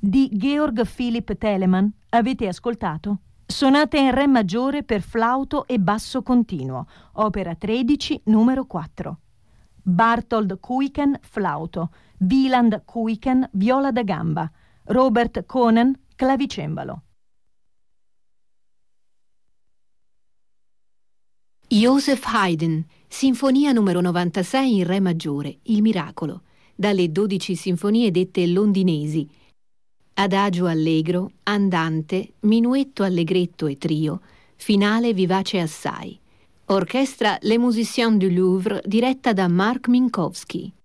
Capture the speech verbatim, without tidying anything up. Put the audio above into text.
di Georg Philipp Telemann. Avete ascoltato? Sonate in re maggiore per flauto e basso continuo, opera tredici, numero quattro. Barthold Kuiken, flauto, Wieland Kuiken, viola da gamba, Robert Konen, clavicembalo. Joseph Haydn, Sinfonia numero novantasei in re maggiore, Il miracolo, dalle dodici sinfonie dette londinesi, adagio allegro, andante, minuetto allegretto e trio, finale vivace assai. Orchestra Les Musiciens du Louvre diretta da Mark Minkowski.